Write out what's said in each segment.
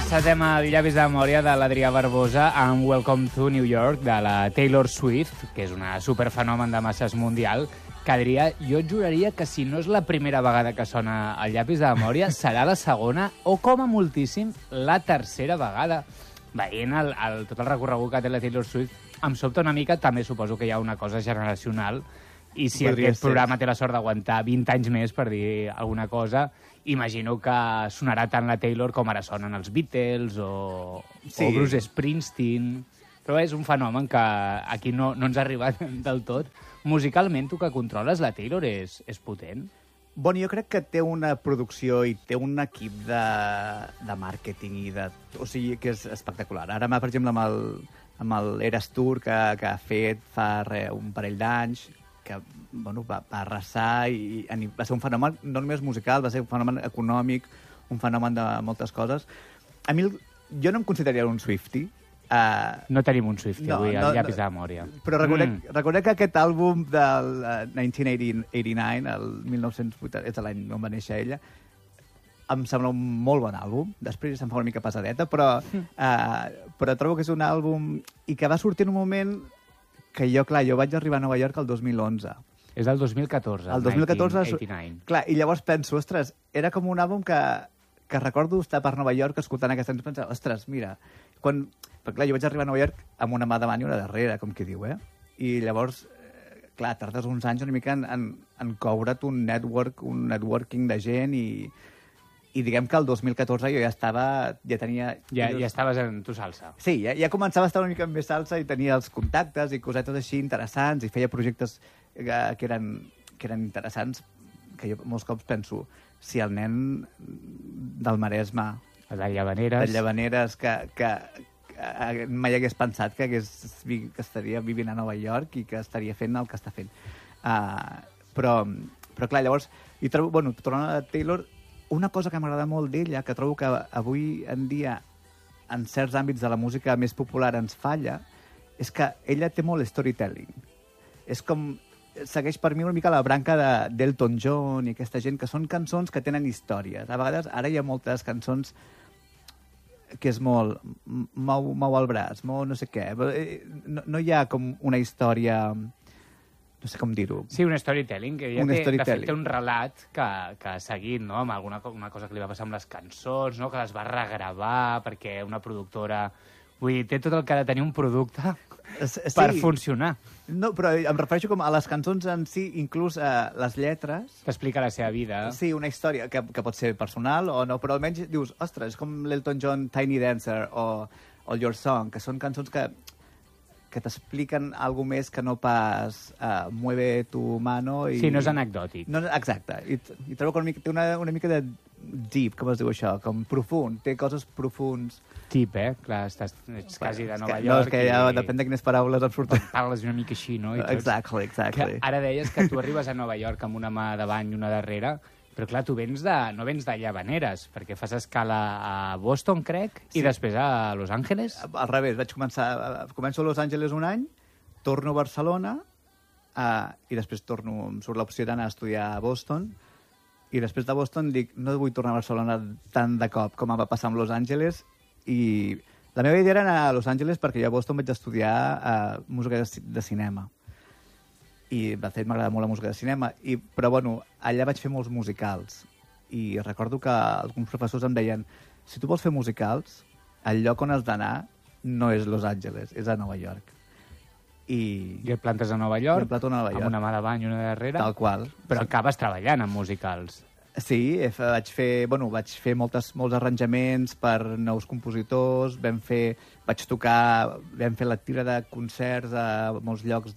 Passatem a Llavis de Memòria de l'Adrià Barbosa amb Welcome to New York de la Taylor Swift, que és una superfenomen de masses mundial, que, Adrià, jo et juraria que si no és la primera vegada que sona el Llapis de Memòria, serà la segona o, com a moltíssim, la tercera vegada. Veient tot el recorregut que té la Taylor Swift, em sobta una mica, també suposo que hi ha una cosa generacional, i si aquest programa té la sort d'aguantar 20 anys més per dir alguna cosa, imagino que sonarà tant la Taylor com ara sonen els Beatles o Bruce Springsteen. Però és un fenomen que aquí no ens ha arribat del tot. Musicalment, tu que controles, la Taylor és potent? Bueno, jo crec que té una producció i té un equip de màrqueting o sigui, que és espectacular. Ara, per exemple, amb l'Eras Tour que ha fet fa un parell d'anys, que va arrasar i va ser un fenomen no només musical, va ser un fenomen econòmic, un fenomen de moltes coses. A mi, jo no em consideraria un Swiftie. No tenim un Swiftie avui, al Llapis de Memòria. Però recordeu que aquest àlbum del 1989, el 1980, és l'any on va néixer ella, em sembla un molt bon àlbum. Després se'm fa una mica pesadeta, però trobo que és un àlbum i que va sortir en un moment que jo vaig arribar a Nova York el 2011. És del 2014, el 2014. 1989. Clar, i llavors penso, ostres, era com un àlbum que recordo estar per Nova York escoltant aquesta cançó i pensar, ostres, mira, perquè clar, jo vaig arribar a Nova York amb una mà davant i una darrere, com qui diu, I llavors, clar, tardes uns anys una mica en coure't un networking de gent i diguem que el 2014 jo ja tenia... Ja estaves en tu salsa. Sí, ja començava a estar una mica més salsa i tenia els contactes i cosetes així interessants i feia projectes que eren interessants, que jo molts cops penso, si el nen del Maresme, de Llavaneres, que mai hagués pensat que estaria vivint a Nova York i que estaria fent el que està fent. Però clar, llavors, tornant a Taylor, una cosa que m'agrada molt d'ella, que trobo que avui en dia en certs àmbits de la música més popular ens falla, és que ella té molt storytelling. És com... segueix per mi una mica la branca d'Elton John i aquesta gent, que són cançons que tenen històries. A vegades, ara hi ha moltes cançons que és molt... mou el braç, no sé què. No hi ha com una història... no sé com dir-ho. Sí, un storytelling, que ja de fet té un relat que ha seguit, no?, amb una cosa que li va passar amb les cançons, no?, que les va regravar perquè una productora... Vull dir, té tot el que ha de tenir un producte per funcionar. No, però em refereixo com a les cançons en si, inclús les lletres... Que explica la seva vida. Sí, una història que pot ser personal o no, però almenys dius, ostres, és com l'Elton John Tiny Dancer o Your Song, que són cançons que t'expliquen alguna més que no pas mueve tu mano... Sí, no és anecdòtic. No, exacte. I trobo que té una mica de deep, com es diu això, com profund. Té coses profunds. Deep, Clar, ets quasi de Nova York. No, és que ja depèn de quines paraules em surten. Parles una mica així, no? Exactly. Ara deies que tu arribes a Nova York amb una mà davant i una darrere, però clar, tu no vens de Llavaneres, perquè fas escala a Boston, crec, i després a Los Angeles. Al revés, començo a Los Angeles un any, torno a Barcelona, i després em surt l'opció d'anar a estudiar a Boston, i després de Boston dic, no vull tornar a Barcelona tant de cop com em va passar amb Los Angeles, i la meva idea era anar a Los Angeles perquè jo a Boston vaig estudiar música de cinema. I, de fet, m'agrada molt la música de cinema. Però, allà vaig fer molts musicals. I recordo que alguns professors em deien, si tu vols fer musicals, el lloc on has d'anar no és Los Angeles, és a Nova York. I et plantes a Nova York, amb una mà davant i una darrere. Tal qual. Però acabes treballant en musicals. Sí, vaig fer molts arranjaments per nous compositors, vam fer la tira de concerts a molts llocs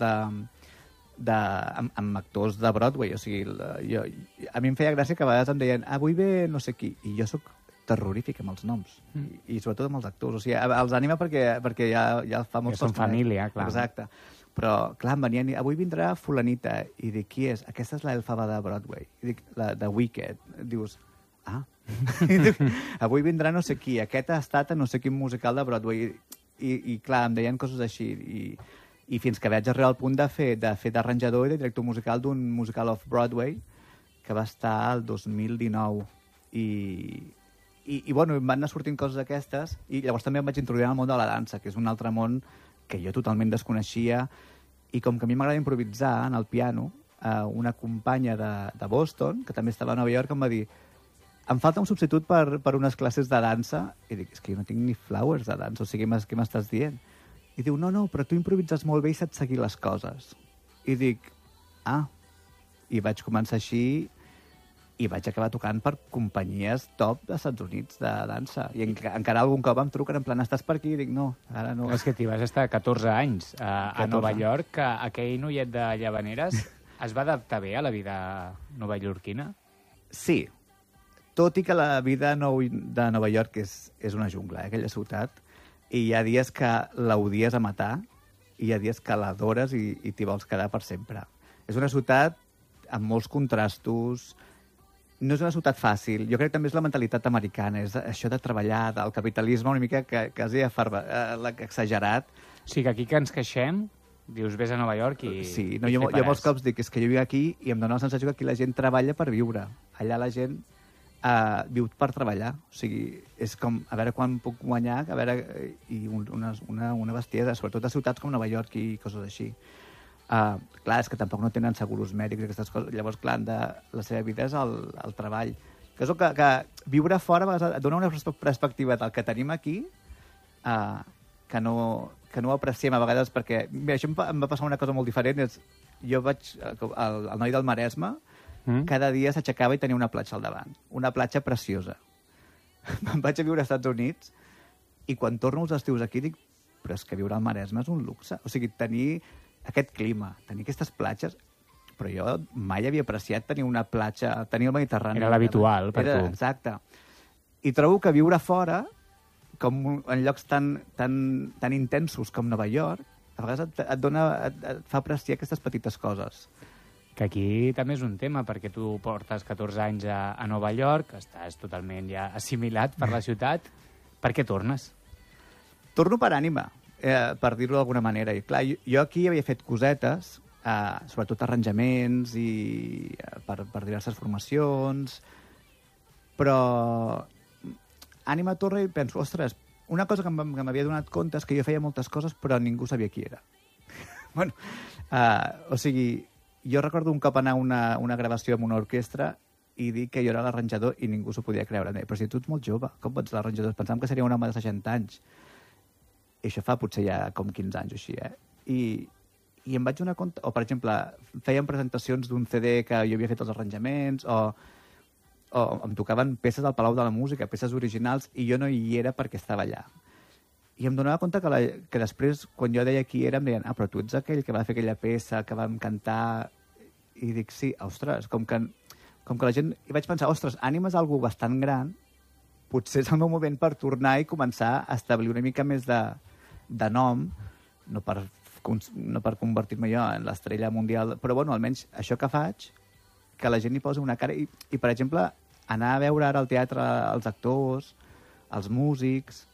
amb actors de Broadway. O sigui, a mi em feia gràcia que a vegades em deien avui ve no sé qui, i jo sóc terrorífic amb els noms, i sobretot amb els actors. O sigui, els anima perquè ja fa molts... Que són família, clar. Exacte. Però, clar, em venien, avui vindrà fulanita, i dic, qui és? Aquesta és l'Elfaba de Broadway. I dic, la de Wicked. Dius, I dic, avui vindrà no sé qui, aquest ha estat a no sé quin musical de Broadway. I clar, em deien coses així, i fins que vaig arribar al punt de fer d'arranjador i de director musical d'un musical off-Broadway, que va estar el 2019, bueno, em van anar sortint coses d'aquestes, i llavors també em vaig introduir en el món de la dansa, que és un altre món que jo totalment desconeixia, i com que a mi m'agrada improvisar en el piano, una companya de Boston, que també estava a Nova York, em va dir em falta un substitut per unes classes de dansa, i dic, és que jo no tinc ni flowers de dansa, o sigui, què m'estàs dient? I diu, no, però tu improvises molt bé i saps seguir les coses. I dic, i vaig començar així, i vaig acabar tocant per companyies top dels Estats Units de dansa. I encara algun cop em truquen en plan, estàs per aquí? I dic, no, ara no. És que t'hi vas estar 14 anys a Nova York. Aquell noiet de Llavaneres es va adaptar bé a la vida novaiorquina? Sí, tot i que la vida de Nova York és una jungla, aquella ciutat, i hi ha dies que l'odies a matar, i hi ha dies que l'adores i t'hi vols quedar per sempre. És una ciutat amb molts contrastos. No és una ciutat fàcil. Jo crec que també és la mentalitat americana, és això de treballar, del capitalisme una mica quasi exagerat. O sigui, aquí que ens queixem, dius, vés a Nova York i... Sí, no, jo molts cops dic, és que jo viu aquí i em dóna la sensació que aquí la gent treballa per viure. Allà la gent viu per treballar. O sigui, és com, a veure quan puc guanyar, a veure... I una bestiesa, sobretot a ciutats com Nova York i coses així. Clar, és que tampoc no tenen seguros mèdics i aquestes coses. Llavors, clar, la seva vida és el treball. Que és el que viure fora a vegades et dona una perspectiva del que tenim aquí que no apreciem a vegades, perquè mira, això em va passar una cosa molt diferent. El noi del Maresme cada dia s'aixecava i tenia una platja al davant. Una platja preciosa. Me'n vaig a viure als Estats Units i quan torno els estius aquí dic, però és que viure al Maresme és un luxe. O sigui, tenir aquest clima, tenir aquestes platges, però jo mai havia apreciat tenir una platja, tenir el Mediterrani. Era l'habitual per tu. Exacte. I trobo que viure fora, com en llocs tan intensos com Nova York, a vegades et fa apreciar aquestes petites coses. Que aquí també és un tema, perquè tu portes 14 anys a Nova York, estàs totalment ja assimilat per la ciutat. Per què tornes? Torno per ànima, per dir-ho d'alguna manera. I clar, jo aquí havia fet cosetes, sobretot arranjaments i per diverses formacions, però ànima torna i penso, ostres, una cosa que m'havia donat compte és que jo feia moltes coses però ningú sabia qui era. Bueno, o sigui, jo recordo un cop anar a una gravació amb una orquestra i dir que jo era l'arranjador i ningú s'ho podia creure. Però si tu ets molt jove, com pots ser l'arranjador? Pensàvem que seria un home de 60 anys. I això fa potser ja com 15 anys o així, I em vaig donar compte... O, per exemple, fèiem presentacions d'un CD que jo havia fet els arranjaments, o em tocaven peces al Palau de la Música, peces originals, i jo no hi era perquè estava allà. I em donava compte que després, quan jo deia qui era, em deien, però tu ets aquell que va fer aquella peça, que vam cantar... I dic, sí, ostres, com que la gent... I vaig pensar, ostres, Ànima és algú bastant gran, potser és el meu moment per tornar i començar a establir una mica més de nom, no per convertir-me jo en l'estrella mundial, però bueno, almenys això que faig, que la gent hi posa una cara. I per exemple, anar a veure ara al teatre els actors, els músics,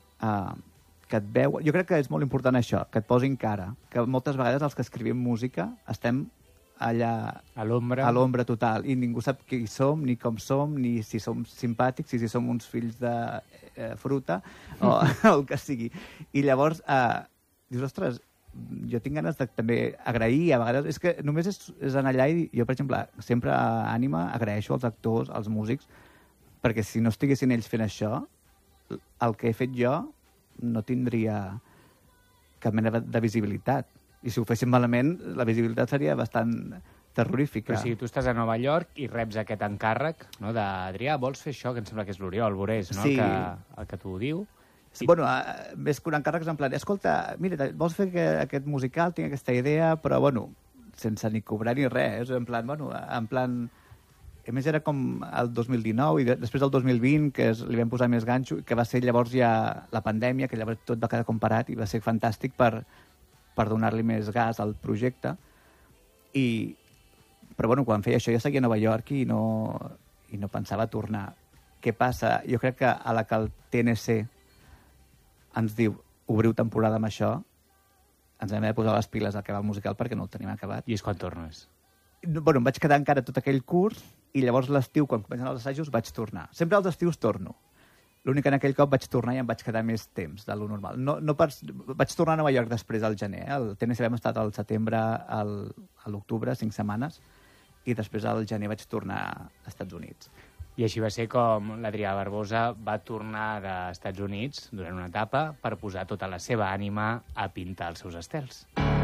que et veuen... Jo crec que és molt important això, que et posin cara, que moltes vegades els que escrivim música estem allà a l'ombra total, i ningú sap qui som, ni com som, ni si som simpàtics, si som uns fills de fruta, o el que sigui. I llavors dius, ostres, jo tinc ganes de també agrair, a vegades, és que només és anar allà i jo, per exemple, sempre a Ànima agraeixo als actors, als músics, perquè si no estiguessin ells fent això, el que he fet jo no tindria cap mena de visibilitat. I si ho féssim malament, la visibilitat seria bastant terrorífica. Però si tu estàs a Nova York i reps aquest encàrrec, no, d'Adrià, vols fer això? Que em sembla que és l'Oriol Borés, no? Sí. El que t'ho diu. Sí. Bueno, més que un encàrrec és en plan, escolta, mira, vols fer aquest musical, tinc aquesta idea, però, bueno, sense ni cobrar ni res, en plan, bueno, en plan... A més, era com el 2019 i després del 2020, que li vam posar més ganxo, que va ser llavors ja la pandèmia, que llavors tot va quedar comparat i va ser fantàstic per donar-li més gas al projecte. Però, bueno, quan feia això jo seguia a Nova York i no pensava tornar. Què passa? Jo crec que a la que el TNC ens diu obriu temporada amb això, ens hem de posar les piles a acabar el musical perquè no el tenim acabat. I és quan tornes? Bueno, em vaig quedar encara tot aquell curs i llavors l'estiu, quan comencen els assajos, vaig tornar. Sempre als estius torno. L'únic que en aquell cop vaig tornar i em vaig quedar més temps de lo normal. Vaig tornar a Nova York després al gener. Al Tennessee vam estar al setembre, a l'octubre, 5 setmanes, i després al gener vaig tornar als Estats Units. I així va ser com l'Adrià Barbosa va tornar dels Estats Units durant una etapa per posar tota la seva ànima a pintar els seus estels.